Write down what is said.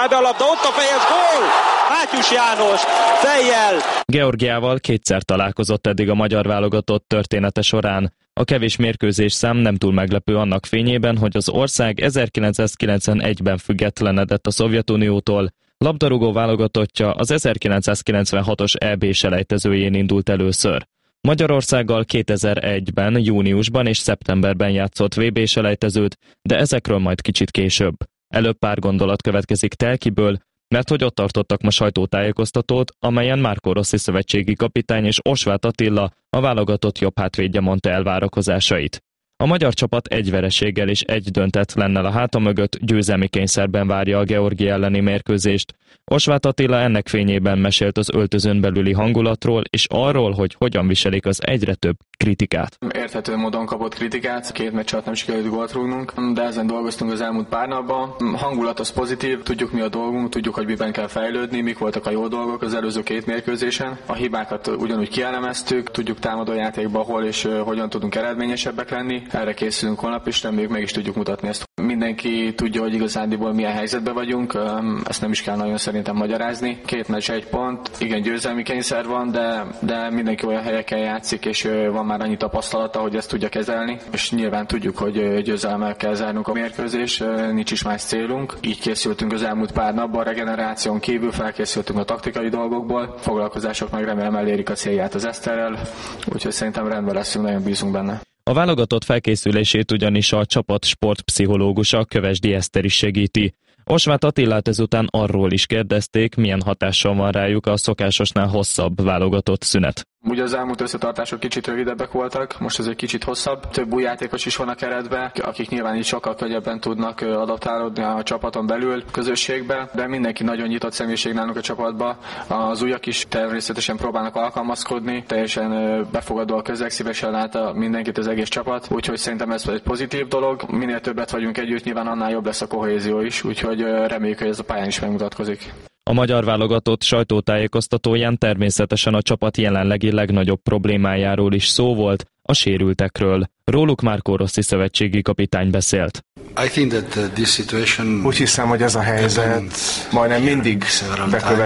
száll be a labda, ott a fejes gól! Mátyus János fejjel! Georgiával kétszer találkozott eddig a magyar válogatott története során. A kevés mérkőzés szám nem túl meglepő annak fényében, hogy az ország 1991-ben függetlenedett a Szovjetuniótól, labdarúgó válogatottja az 1996-os EB-selejtezőjén indult először. Magyarországgal 2001-ben, júniusban és szeptemberben játszott VB-selejtezőt, de ezekről majd kicsit később. Előbb pár gondolat következik Telkiből, mert hogy ott tartottak ma sajtótájékoztatót, amelyen Marco Rossi szövetségi kapitány és Osváth Attila, a válogatott jobb hátvédje mondta el várakozásait. A magyar csapat egy vereséggel és egy döntetlennel a háta mögött győzelmi kényszerben várja a Georgia elleni mérkőzést. Osváth Attila ennek fényében mesélt az öltözőn belüli hangulatról, és arról, hogy hogyan viselik az egyre több kritikát. Érthető módon kapott kritikát, 2 meccs alatt nem sikerült gólt rúgnunk, de ezen dolgoztunk az elmúlt pár napban. Hangulat az pozitív, tudjuk mi a dolgunk, tudjuk, hogy miben kell fejlődni, mik voltak a jó dolgok az előző 2 mérkőzésen. A hibákat ugyanúgy kielemeztük, tudjuk támadójátékban hol és hogyan tudunk eredményesebbek lenni. Erre készülünk holnap is, reméljük meg is tudjuk mutatni ezt. Mindenki tudja, hogy igazándiból milyen helyzetben vagyunk, ezt nem is kell nagyon szerintem magyarázni. 2 meccs 1 pont, igen, győzelmi kényszer van, de mindenki olyan helyeken játszik, és van már annyi tapasztalata, hogy ezt tudja kezelni, és nyilván tudjuk, hogy győzelemmel kell zárnunk a mérkőzés, nincs is más célunk. Így készültünk az elmúlt pár napban, regeneráción kívül felkészültünk a taktikai dolgokból, foglalkozások meg remélem elérik a célját az Eszterrel, úgyhogy szerintem rendben leszünk, nagyon bízunk benne. A válogatott felkészülését ugyanis a csapat sportpszichológusa, Kövesdi Eszter is segíti. Osváth Attilát ezután arról is kérdezték, milyen hatással van rájuk a szokásosnál hosszabb válogatott szünet. Ugye az elmúlt összetartások kicsit rövidebbek voltak, most ez egy kicsit hosszabb. Több új játékos is van a keretben, akik nyilván így sokkal könnyebben tudnak adaptálódni a csapaton belül, közösségbe, de mindenki nagyon nyitott személyiség nálunk a csapatba. Az újak is természetesen próbálnak alkalmazkodni, teljesen befogadó a közeg, szívesen lát mindenkit az egész csapat, úgyhogy szerintem ez egy pozitív dolog. Minél többet vagyunk együtt, nyilván annál jobb lesz a kohézió is, úgyhogy reméljük, hogy ez a pályán is megmutatkozik. A magyar válogatott sajtótájékoztatóján természetesen a csapat jelenlegi legnagyobb problémájáról is szó volt, a sérültekről. Róluk Marco Rossi szövetségi kapitány beszélt. Úgy hiszem, hogy ez a helyzet majdnem mindig bekövetkezik.